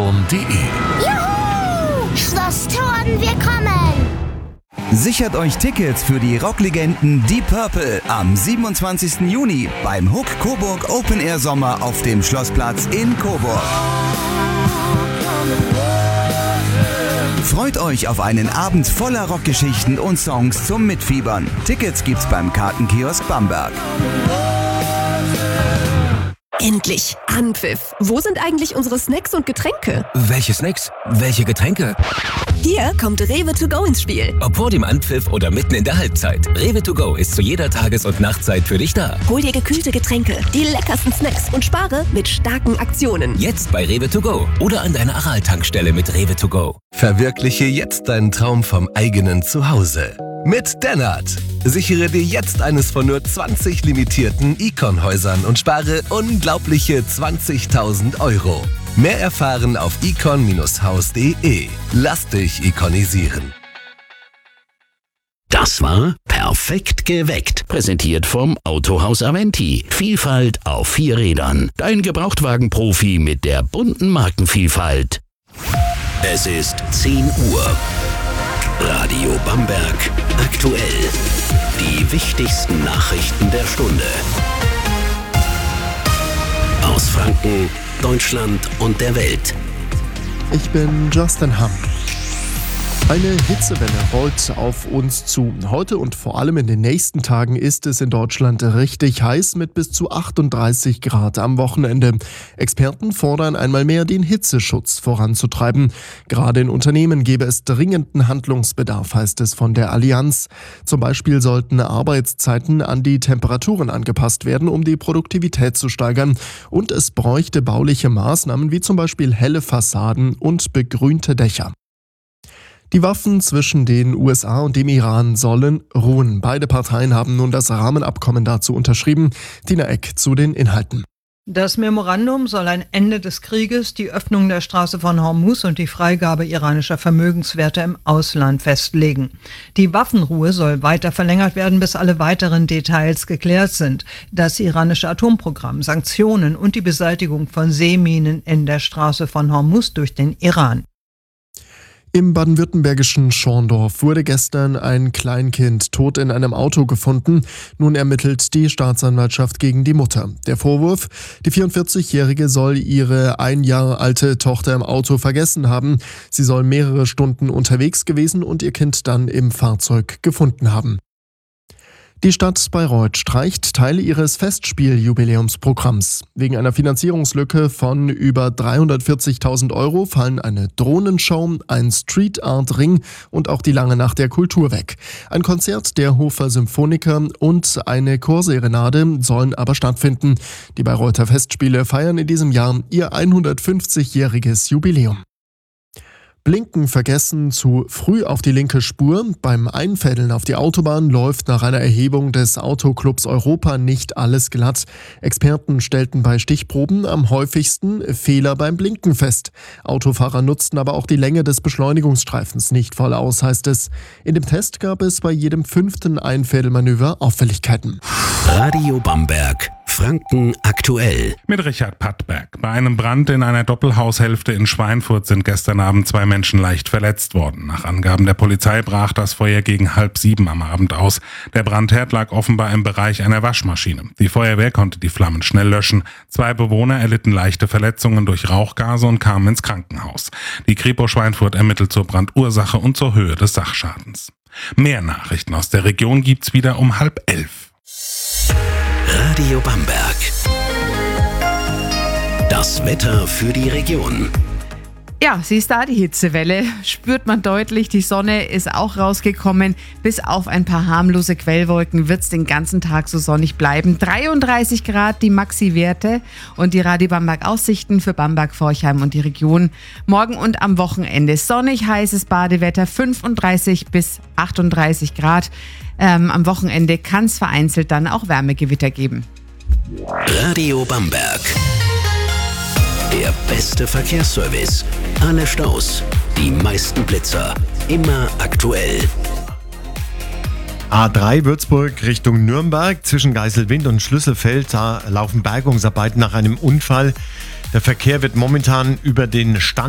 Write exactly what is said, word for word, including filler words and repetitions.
schon punkt de. Juhu! Schloss Thorn, wir kommen! Sichert euch Tickets für die Rocklegenden Deep Purple am siebenundzwanzigsten Juni beim Huck Coburg Open Air Sommer auf dem Schlossplatz in Coburg. Freut euch auf einen Abend voller Rockgeschichten und Songs zum Mitfiebern. Tickets gibt's beim Kartenkiosk Bamberg. Endlich! Anpfiff! Wo sind eigentlich unsere Snacks und Getränke? Welche Snacks? Welche Getränke? Hier kommt Rewe to go ins Spiel. Ob vor dem Anpfiff oder mitten in der Halbzeit. Rewe to go ist zu jeder Tages- und Nachtzeit für dich da. Hol dir gekühlte Getränke, die leckersten Snacks und spare mit starken Aktionen. Jetzt bei Rewe to go oder an deiner Aral-Tankstelle mit Rewe to go. Verwirkliche jetzt deinen Traum vom eigenen Zuhause. Mit Dennert. Sichere dir jetzt eines von nur zwanzig limitierten Icon-Häusern und spare unglaubliche zwanzigtausend Euro. Mehr erfahren auf icon Bindestrich haus punkt de. Lass dich ikonisieren. Das war Perfekt geweckt. Präsentiert vom Autohaus Aventi. Vielfalt auf vier Rädern. Dein Gebrauchtwagenprofi mit der bunten Markenvielfalt. Es ist zehn Uhr. Radio Bamberg aktuell. Die wichtigsten Nachrichten der Stunde. Aus Franken, Deutschland und der Welt. Ich bin Justin Hamm. Eine Hitzewelle rollt auf uns zu. Heute und vor allem in den nächsten Tagen ist es in Deutschland richtig heiß mit bis zu achtunddreißig Grad am Wochenende. Experten fordern einmal mehr, den Hitzeschutz voranzutreiben. Gerade in Unternehmen gäbe es dringenden Handlungsbedarf, heißt es von der Allianz. Zum Beispiel sollten Arbeitszeiten an die Temperaturen angepasst werden, um die Produktivität zu steigern. Und es bräuchte bauliche Maßnahmen wie zum Beispiel helle Fassaden und begrünte Dächer. Die Waffen zwischen den U S A und dem Iran sollen ruhen. Beide Parteien haben nun das Rahmenabkommen dazu unterschrieben. Tina Eck zu den Inhalten. Das Memorandum soll ein Ende des Krieges, die Öffnung der Straße von Hormuz und die Freigabe iranischer Vermögenswerte im Ausland festlegen. Die Waffenruhe soll weiter verlängert werden, bis alle weiteren Details geklärt sind. Das iranische Atomprogramm, Sanktionen und die Beseitigung von Seeminen in der Straße von Hormuz durch den Iran. Im baden-württembergischen Schorndorf wurde gestern ein Kleinkind tot in einem Auto gefunden. Nun ermittelt die Staatsanwaltschaft gegen die Mutter. Der Vorwurf: Die vierundvierzigjährige soll ihre ein Jahr alte Tochter im Auto vergessen haben. Sie soll mehrere Stunden unterwegs gewesen und ihr Kind dann im Fahrzeug gefunden haben. Die Stadt Bayreuth streicht Teile ihres Festspieljubiläumsprogramms. Wegen einer Finanzierungslücke von über dreihundertvierzigtausend Euro fallen eine Drohnenshow, ein Street Art Ring und auch die Lange Nacht der Kultur weg. Ein Konzert der Hofer Symphoniker und eine Chorserenade sollen aber stattfinden. Die Bayreuther Festspiele feiern in diesem Jahr ihr hundertfünfzigjähriges Jubiläum. Blinken vergessen, zu früh auf die linke Spur. Beim Einfädeln auf die Autobahn läuft nach einer Erhebung des Autoclubs Europa nicht alles glatt. Experten stellten bei Stichproben am häufigsten Fehler beim Blinken fest. Autofahrer nutzten aber auch die Länge des Beschleunigungsstreifens nicht voll aus, heißt es. In dem Test gab es bei jedem fünften Einfädelmanöver Auffälligkeiten. Radio Bamberg. Franken aktuell. Mit Richard Pattberg. Bei einem Brand in einer Doppelhaushälfte in Schweinfurt sind gestern Abend zwei Menschen leicht verletzt worden. Nach Angaben der Polizei brach das Feuer gegen halb sieben am Abend aus. Der Brandherd lag offenbar im Bereich einer Waschmaschine. Die Feuerwehr konnte die Flammen schnell löschen. Zwei Bewohner erlitten leichte Verletzungen durch Rauchgase und kamen ins Krankenhaus. Die Kripo Schweinfurt ermittelt zur Brandursache und zur Höhe des Sachschadens. Mehr Nachrichten aus der Region gibt's wieder um halb elf. Radio Bamberg. Das Wetter für die Region. Ja, sie ist da, die Hitzewelle. Spürt man deutlich, die Sonne ist auch rausgekommen. Bis auf ein paar harmlose Quellwolken wird es den ganzen Tag so sonnig bleiben. dreiunddreißig Grad die Maxi-Werte und die Radio Bamberg Aussichten für Bamberg, Forchheim und die Region. Morgen und am Wochenende sonnig, heißes Badewetter, fünfunddreißig bis achtunddreißig Grad. Ähm, am Wochenende kann es vereinzelt dann auch Wärmegewitter geben. Radio Bamberg. Der beste Verkehrsservice. Alle Staus, die meisten Blitzer. Immer aktuell. A drei Würzburg Richtung Nürnberg. Zwischen Geiselwind und Schlüsselfeld, da laufen Bergungsarbeiten nach einem Unfall. Der Verkehr wird momentan über den Stand